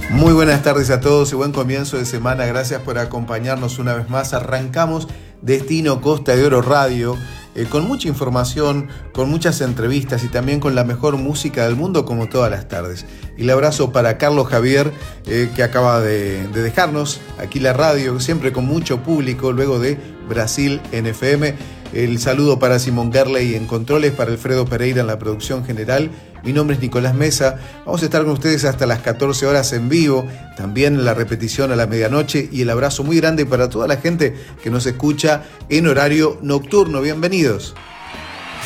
Muy buenas tardes a todos y buen comienzo de semana. Gracias por acompañarnos una vez más. Arrancamos Destino Costa de Oro Radio con mucha información, con muchas entrevistas y también con la mejor música del mundo como todas las tardes. Y el abrazo para Carlos Javier que acaba de dejarnos aquí la radio, siempre con mucho público, luego de Brasil en FM. El saludo para Simón Gerley en controles, para Alfredo Pereira en la producción general. Mi nombre es Nicolás Mesa. Vamos a estar con ustedes hasta las 14 horas en vivo, también la repetición a la medianoche y el abrazo muy grande para toda la gente que nos escucha en horario nocturno. Bienvenidos.